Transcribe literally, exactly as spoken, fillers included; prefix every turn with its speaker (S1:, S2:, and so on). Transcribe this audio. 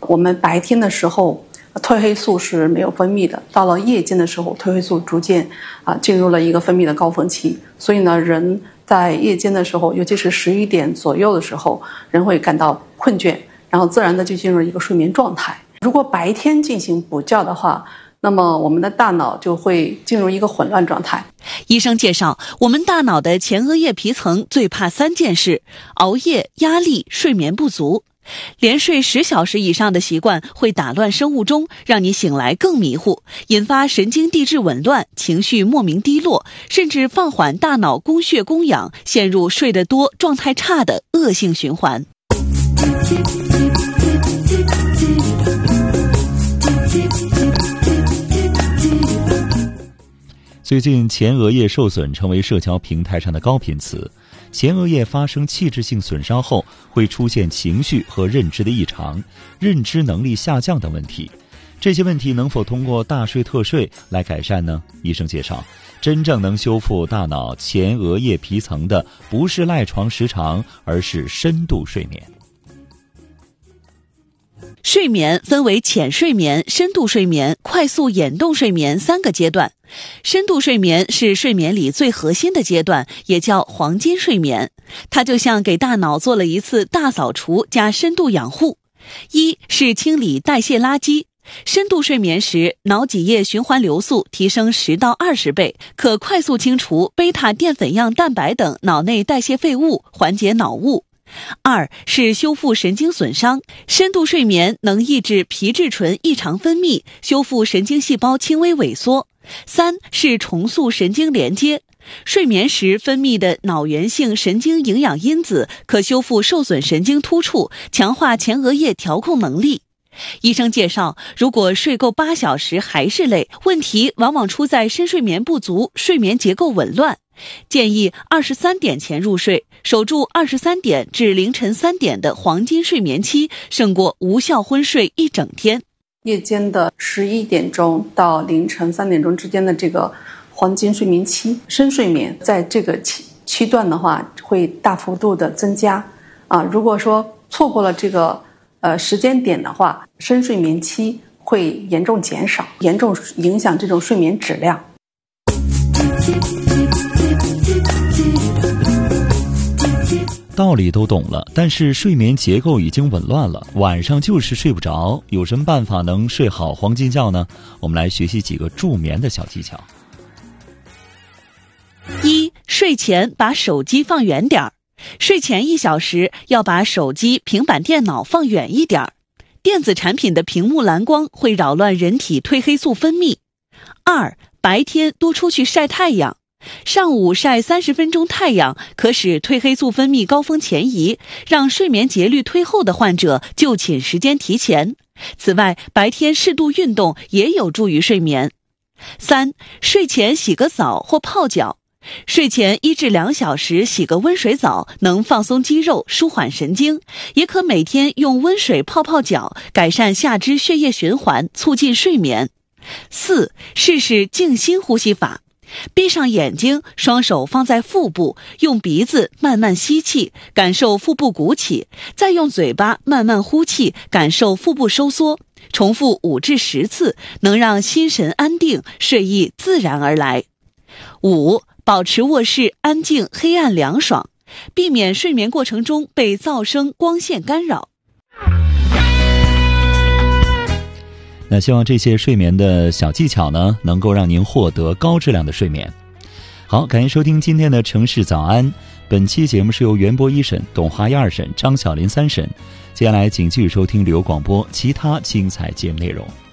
S1: 我们白天的时候褪黑素是没有分泌的，到了夜间的时候褪黑素逐渐啊进入了一个分泌的高峰期，所以呢人在夜间的时候，尤其是十一点左右的时候，人会感到困倦，然后自然的就进入一个睡眠状态。如果白天进行补觉的话，那么我们的大脑就会进入一个混乱状态。
S2: 医生介绍，我们大脑的前额叶皮层最怕三件事：熬夜、压力、睡眠不足。连睡十小时以上的习惯会打乱生物钟，让你醒来更迷糊，引发神经递质紊乱，情绪莫名低落，甚至放缓大脑供血供氧，陷入睡得多、状态差的恶性循环。
S3: 最近前额叶受损成为社交平台上的高频词。前额叶发生器质性损伤后，会出现情绪和认知的异常、认知能力下降等问题。这些问题能否通过大睡特睡来改善呢？医生介绍，真正能修复大脑前额叶皮层的不是赖床时长，而是深度睡眠。
S2: 睡眠分为浅睡眠、深度睡眠、快速眼动睡眠三个阶段。深度睡眠是睡眠里最核心的阶段，也叫黄金睡眠。它就像给大脑做了一次大扫除加深度养护。一是清理代谢垃圾。深度睡眠时，脑脊液循环流速提升十到二十倍，可快速清除贝塔淀粉样蛋白等脑内代谢废物，缓解脑雾。二是修复神经损伤，深度睡眠能抑制皮质醇异常分泌，修复神经细胞轻微萎缩。三是重塑神经连接，睡眠时分泌的脑源性神经营养因子可修复受损神经突触，强化前额叶调控能力。医生介绍，如果睡够八小时还是累，问题往往出在深睡眠不足、睡眠结构紊乱。建议二十三点前入睡，守住二十三点至凌晨三点的黄金睡眠期，胜过无效昏睡一整天。
S1: 夜间的十一点钟到凌晨三点钟之间的这个黄金睡眠期，深睡眠在这个期期段的话会大幅度的增加啊。如果说错过了这个呃时间点的话，深睡眠期会严重减少，严重影响这种睡眠质量。
S3: 道理都懂了，但是睡眠结构已经紊乱了，晚上就是睡不着，有什么办法能睡好黄金觉呢？我们来学习几个助眠的小技巧。
S2: 一、睡前把手机放远点儿，睡前一小时要把手机、平板电脑放远一点儿。电子产品的屏幕蓝光会扰乱人体褪黑素分泌。二、白天多出去晒太阳。上午晒三十分钟太阳，可使褪黑素分泌高峰前移，让睡眠节律推后的患者就寝时间提前。此外，白天适度运动也有助于睡眠。三、睡前洗个澡或泡脚。睡前一至两小时洗个温水澡，能放松肌肉、舒缓神经，也可每天用温水泡泡脚，改善下肢血液循环，促进睡眠。四、试试静心呼吸法。闭上眼睛，双手放在腹部，用鼻子慢慢吸气，感受腹部鼓起，再用嘴巴慢慢呼气，感受腹部收缩。重复五至十次，能让心神安定，睡意自然而来。五、保持卧室安静、黑暗凉爽，避免睡眠过程中被噪声、光线干扰。
S3: 那希望这些睡眠的小技巧呢，能够让您获得高质量的睡眠。好，感谢收听今天的城市早安。本期节目是由袁博一审、董华一二审、张小林三审。接下来请继续收听旅游广播其他精彩节目内容。